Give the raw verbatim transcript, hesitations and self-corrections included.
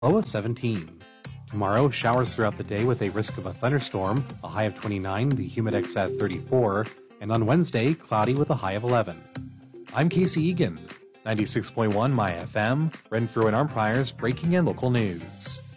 low of seventeen. Tomorrow, showers throughout the day with a risk of a thunderstorm, a high of twenty-nine, the humidex at thirty-four, and on Wednesday, cloudy with a high of eleven. I'm Casey Egan, ninety-six point one My F M, Renfrew and Armprior's breaking and local news.